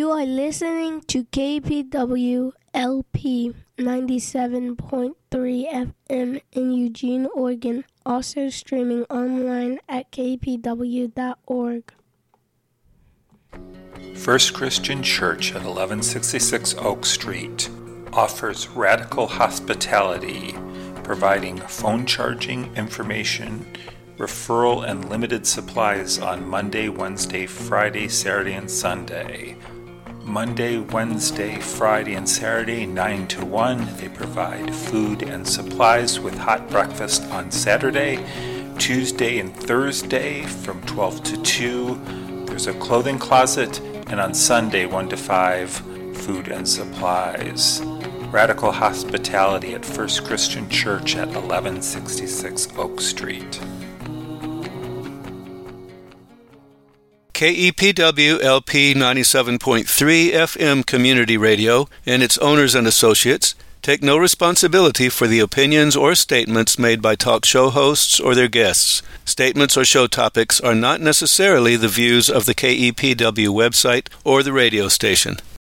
You are listening to KPW LP 97.3 FM in Eugene, Oregon, also streaming online at kpw.org. First Christian Church at 1166 Oak Street offers radical hospitality, providing phone charging, information, referral, and limited supplies on Monday, Wednesday, Friday, Saturday, and Sunday. Monday, Wednesday, Friday, and Saturday, 9 to 1. They provide food and supplies with hot breakfast on Saturday. Tuesday and Thursday from 12 to 2. There's a clothing closet. And on Sunday, 1 to 5, food and supplies. Radical hospitality at First Christian Church at 1166 Oak Street. KEPW LP 97.3 FM Community Radio and its owners and associates take no responsibility for the opinions or statements made by talk show hosts or their guests. Statements or show topics are not necessarily the views of the KEPW website or the radio station.